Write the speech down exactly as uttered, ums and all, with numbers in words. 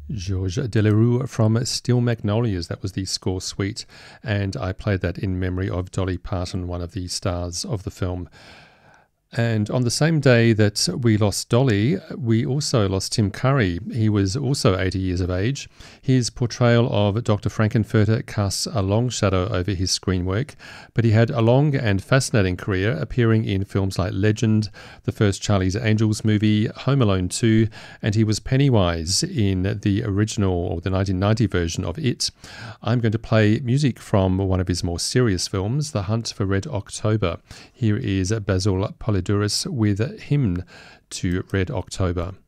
Georges Delerue from Steel Magnolias. That was the score suite, and I played that in memory of Dolly Parton, one of the stars of the film. And on the same day that we lost Dolly, we also lost Tim Curry. He was also eighty years of age. His portrayal of Doctor Frankenfurter casts a long shadow over his screen work, but he had a long and fascinating career, appearing in films like Legend, the first Charlie's Angels movie, Home Alone two, and he was Pennywise in the original or the nineteen ninety version of It. I'm going to play music from one of his more serious films, The Hunt for Red October. Here is Basil Polydoros with Hymn to Red October.